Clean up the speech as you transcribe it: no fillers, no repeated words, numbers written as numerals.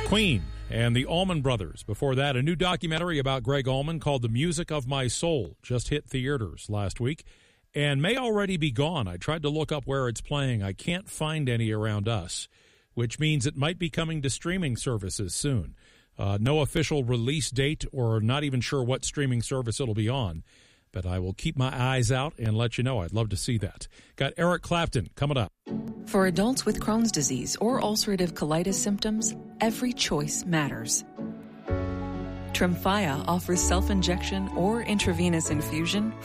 Queen and the Allman Brothers. Before that, a new documentary about Gregg Allman called The Music of My Soul just hit theaters last week and may already be gone. I tried to look up where it's playing. I can't find any around us, which means it might be coming to streaming services soon. No official release date or not even sure what streaming service it'll be on, but I will keep my eyes out and let you know. I'd love to see that. Got Eric Clapton coming up. For adults with Crohn's disease or ulcerative colitis symptoms, every choice matters. Tremfya offers self-injection or intravenous infusion